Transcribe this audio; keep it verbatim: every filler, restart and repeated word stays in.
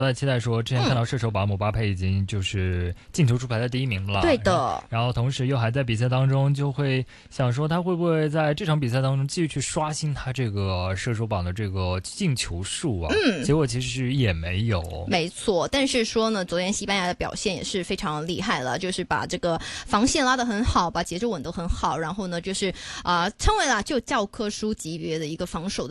在期待说，之前看到射手榜姆巴佩已经就是进球数排在第一名了， 对的。 然后同时又还在比赛当中，就会想说他会不会在这场比赛当中继续去刷新他这个射手榜的这个进球数啊？ 嗯， 结果其实也没有。 没错，但是说呢，昨天西班牙的表现也是非常厉害了，就是把这个防线拉得很好，把节奏稳得很好，然后呢，就是啊、呃，称为了就教科书级别的一个防守的。